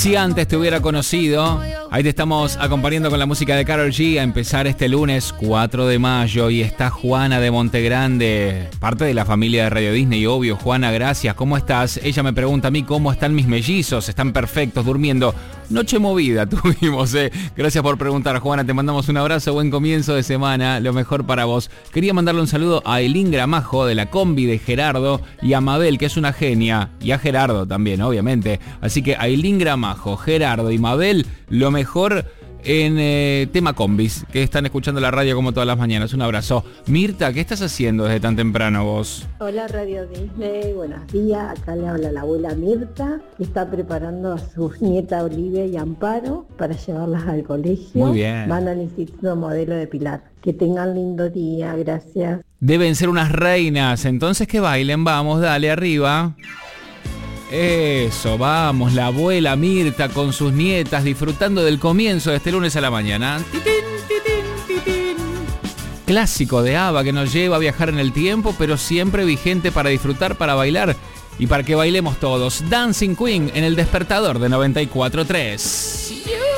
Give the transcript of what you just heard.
Si antes te hubiera conocido. Ahí te estamos acompañando con la música de Karol G a empezar este lunes 4 de mayo. Y está Juana de Montegrande, parte de la familia de Radio Disney, obvio. Juana, gracias. ¿Cómo estás? Ella me pregunta a mí cómo están mis mellizos. Están perfectos, durmiendo. Noche movida tuvimos, Gracias por preguntar, Juana. Te mandamos un abrazo, buen comienzo de semana. Lo mejor para vos. Quería mandarle un saludo a Ailín Gramajo de la combi de Gerardo y a Mabel, que es una genia. Y a Gerardo también, obviamente. Así que Ailín Gramajo, Gerardo y Mabel, lo mejor en tema combis, que están escuchando la radio como todas las mañanas. Un abrazo. Mirta, ¿qué estás haciendo desde tan temprano vos? Hola Radio Disney, buenos días. Acá le habla la abuela Mirta, que está preparando a sus nietas Olivia y Amparo para llevarlas al colegio. Muy bien. Van al Instituto Modelo de Pilar. Que tengan lindo día, gracias. Deben ser unas reinas, entonces que bailen, vamos, dale, arriba. Eso, vamos, la abuela Mirta con sus nietas disfrutando del comienzo de este lunes a la mañana. ¡Titín, titín, titín! Clásico de ABBA que nos lleva a viajar en el tiempo, pero siempre vigente para disfrutar, para bailar y para que bailemos todos. Dancing Queen en el despertador de 94.3.